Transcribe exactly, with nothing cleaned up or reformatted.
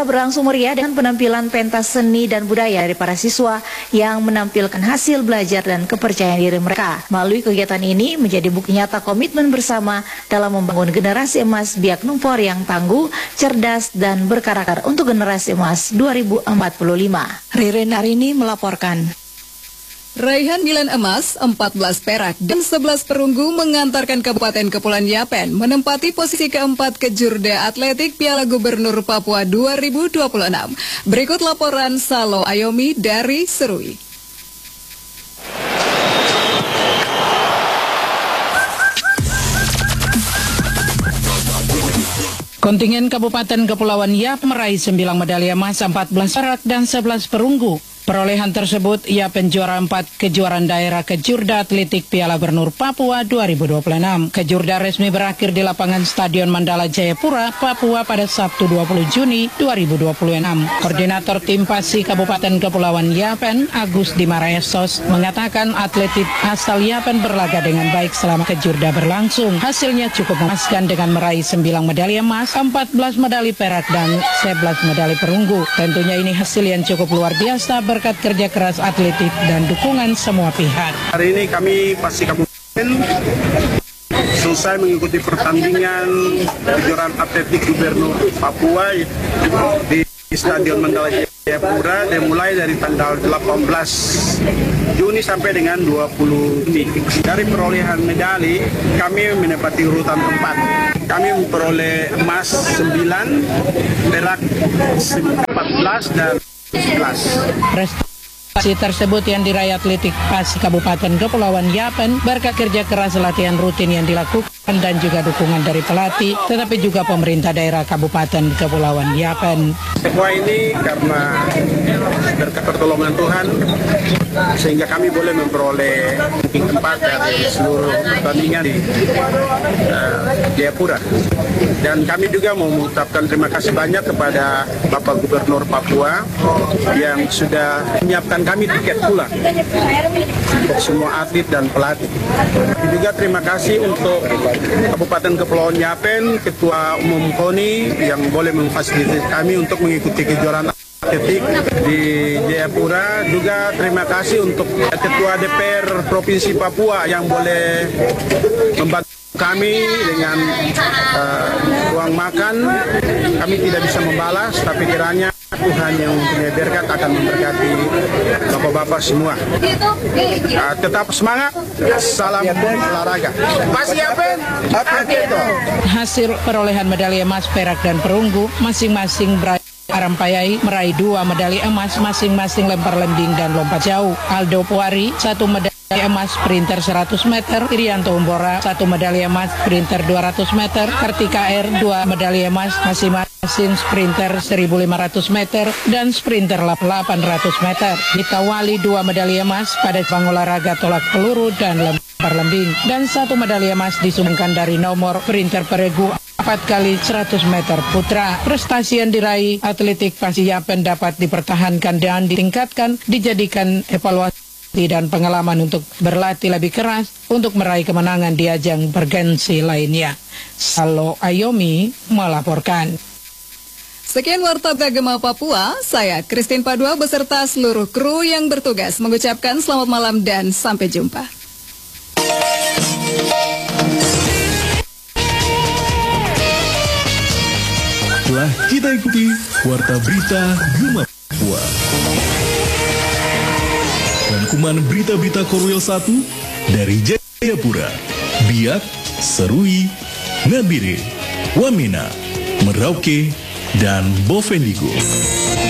Acara berlangsung meriah dengan penampilan pentas seni dan budaya dari para siswa yang menampilkan hasil belajar dan kepercayaan diri mereka. Melalui kegiatan ini menjadi bukti nyata komitmen bersama dalam membangun generasi emas Biak Numfor yang tangguh, cerdas, dan berkarakter untuk generasi emas dua ribu empat puluh lima. Ririn Arini melaporkan. Raihan sembilan emas, empat belas perak, dan sebelas perunggu mengantarkan Kabupaten Kepulauan Yapen menempati posisi keempat Kejurda Atletik Piala Gubernur Papua dua ribu dua puluh enam. Berikut laporan Salo Ayomi dari Serui. Kontingen Kabupaten Kepulauan Yapen meraih sembilan medali emas, empat belas perak, dan sebelas perunggu. Perolehan tersebut Yapen juara empat kejuaraan daerah Kejurda Atletik Piala Gubernur Papua dua ribu dua puluh enam. Kejurda resmi berakhir di lapangan Stadion Mandala Jayapura, Papua pada Sabtu dua puluh Juni dua ribu dua puluh enam. Koordinator tim PASI Kabupaten Kepulauan Yapen, Agus Dimaraesos, mengatakan atlet asal Yapen berlaga dengan baik selama Kejurda berlangsung. Hasilnya cukup memuaskan dengan meraih sembilan medali emas, empat belas medali perak, dan sebelas medali perunggu. Tentunya ini hasil yang cukup luar biasa berkat kerja keras atletik dan dukungan semua pihak. Hari ini kami PASI Kabupaten selesai mengikuti pertandingan kejuaraan atletik Gubernur Papua di Stadion Mandala Jayapura dimulai dari tanggal delapan belas Juni sampai dengan dua puluh Juni. Dari perolehan medali kami menempati urutan keempat. Kami memperoleh emas sembilan, perak empat belas, dan sebelas. Prestasi tersebut yang diraih atletik PASI Kabupaten Kepulauan Yapen berkat kerja keras latihan rutin yang dilakukan dan juga dukungan dari pelatih, tetapi juga pemerintah daerah Kabupaten Kepulauan Yapen. Semua ini karena berkat pertolongan Tuhan, sehingga kami boleh memperoleh ranking keempat dari seluruh pertandingan di uh, Jayapura. Dan kami juga mau mengucapkan terima kasih banyak kepada Bapak Gubernur Papua yang sudah menyiapkan kami tiket pulang untuk semua atlet dan pelatih. Juga terima kasih untuk Kabupaten Kepulauan Yapen, Ketua Umum KONI yang boleh memfasilitasi kami untuk mengikuti kejuaraan atletik di Jayapura. Juga terima kasih untuk Ketua D P R Provinsi Papua yang boleh membantu kami dengan uh, uang makan. Kami tidak bisa membalas, tapi kiranya Tuhan yang mempunyai berkat akan memberkati bapak-bapak semua. Uh, tetap semangat, salam olahraga. PASI Yapen, hasil perolehan medali emas, perak, dan perunggu masing-masing beraih. Arampayai meraih dua medali emas masing-masing lempar lembing dan lompat jauh. Aldo Puari satu medali emas sprinter seratus meter, Irianto Umbora satu medali emas sprinter dua ratus meter, Kartika R dua medali emas masing-masing sprinter seribu lima ratus meter dan sprinter delapan ratus meter. Gita Wali dua medali emas pada cabang olahraga tolak peluru dan lempar lembing, dan satu medali emas disumbangkan dari nomor sprinter peregu empat kali seratus meter putra. Prestasi yang diraih atletik PASI Yapen dapat dipertahankan dan ditingkatkan, dijadikan evaluasi dan pengalaman untuk berlatih lebih keras untuk meraih kemenangan di ajang bergensi lainnya. Salo Ayomi melaporkan. Sekian Warta Gema Papua, saya Christine Padua beserta seluruh kru yang bertugas mengucapkan selamat malam dan sampai jumpa. Telah kita ikuti Warta Berita Gema Papua. Rangkuman berita-berita Korwil satu dari Jayapura, Biak, Serui, Nabire, Wamena, Merauke, dan Bovendigul.